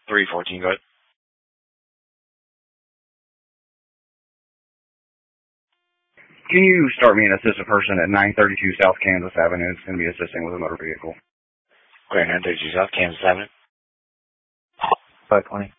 314, go ahead. Can you start me an assistant person at 932 South Kansas Avenue? It's going to be assisting with a motor vehicle. Okay, 932 South Kansas Avenue. 520.